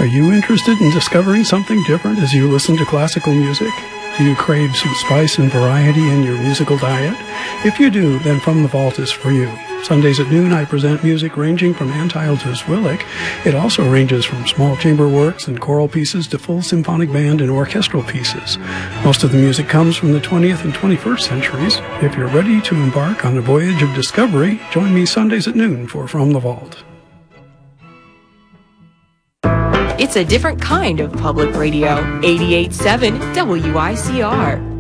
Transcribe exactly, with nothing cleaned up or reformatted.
Are you interested in discovering something different as you listen to classical music? Do you crave some spice and variety in your musical diet? If you do, then From the Vault is for you. Sundays at noon, I present music ranging from Antheil to Zwillik. It also ranges from small chamber works and choral pieces to full symphonic band and orchestral pieces. Most of the music comes from the twentieth and twenty-first centuries. If you're ready to embark on a voyage of discovery, join me Sundays at noon for From the Vault. It's a different kind of public radio. eighty-eight point seven W I C R.